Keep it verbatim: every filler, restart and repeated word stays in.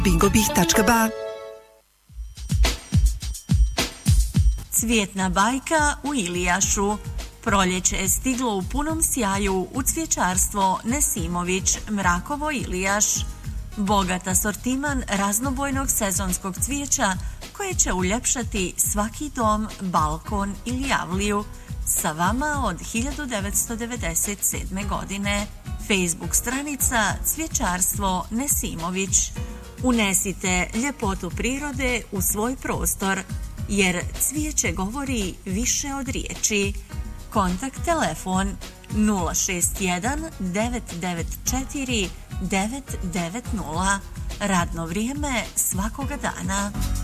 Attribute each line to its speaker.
Speaker 1: bingobih tačka ba.
Speaker 2: Cvjetna bajka u Ilijašu. Proljeće je stiglo u punom sjaju u cvjećarstvo Nesimović, Mrakovo, Ilijaš. Bogat asortiman raznobojnog sezonskog cvijeća koje će uljepšati svaki dom, balkon ili javliju. Sa vama od hiljadu devetsto devedeset sedme. godine. Facebook stranica Cvjećarstvo Nesimović. Unesite ljepotu prirode u svoj prostor, jer cvijeće govori više od riječi. Kontakt telefon nula šest jedan devet devet četiri devet devet nula. Radno vrijeme svakoga dana.